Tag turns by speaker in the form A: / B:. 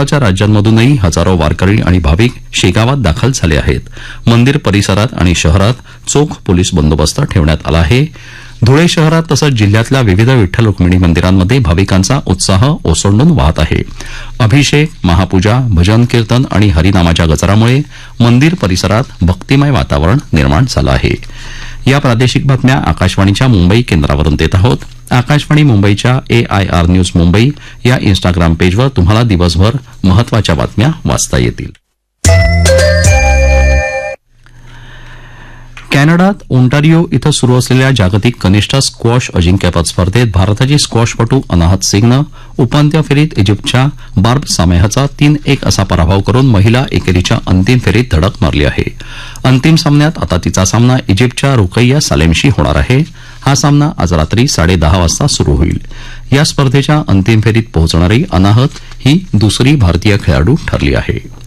A: शेजारच्या राज्यांमधूनही हजारो वारकरी आणि भाविक शेगावात दाखल झाले आहेत. मंदिर परिसरात आणि शहरात चोख पोलीस बंदोबस्त ठेवण्यात आला आहे. धुळे शहरात तसंच जिल्ह्यातल्या विविध विठ्ठल रुक्मिणी मंदिरांमध्ये भाविकांचा उत्साह ओसंडून वाहत आहे. अभिषेक, महापूजा, भजन कीर्तन आणि हरिनामाच्या गजरामुळे मंदिर परिसरात भक्तिमय वातावरण निर्माण झालं आहे. या प्रादेशिक बातम्या आकाशवाणीच्या मुंबई केंद्रावरून देत आहोत. आकाशवाणी मुंबईच्या AIR न्यूज मुंबई या इन्स्टाग्राम पेजवर तुम्हाला दिवसभर महत्वाच्या बातम्या वाचता येतील. कॅनडात ओंटारिओ इथं सुरू असलेल्या जागतिक कनिष्ठ स्क्वॉश अजिंक्यपद स्पर्धेत भारताची स्क्वॉशपटू अनाहत सिंगनं उपांत्य फेरीत इजिप्तच्या बार्ब सामेहचा 3-1 असा पराभव करून महिला एकेरीच्या अंतिम फेरीत धडक मारली आहे. अंतिम सामन्यात आता तिचा सामना इजिप्तच्या रुकैया सालेमशी होणार आहे. हा सामना आज रात्री 10:30 वाजता सुरू होईल. या स्पर्धेच्या अंतिम फेरीत पोहोचणारी अनाहत ही दुसरी भारतीय खेळाडू ठरली आहे.